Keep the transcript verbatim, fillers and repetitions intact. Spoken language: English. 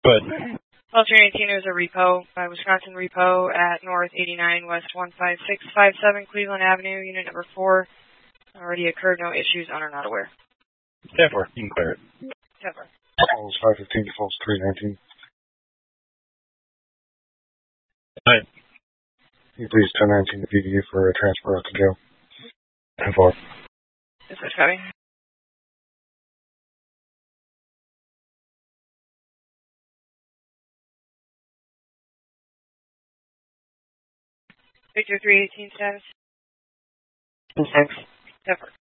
But Well, three nineteen is a repo by Wisconsin Repo at North eighty-nine West one five six five seven Cleveland Avenue, unit number four. Already occurred, no issues, on or not aware. Therefore, you can clear it. Therefore. Calls five fifteen, defaults three nineteen. Hi. Can you please ten nineteen to P D U for a transfer out to jail? ten four. Is this coming? Victor three eighteen status? Two six. Therefore.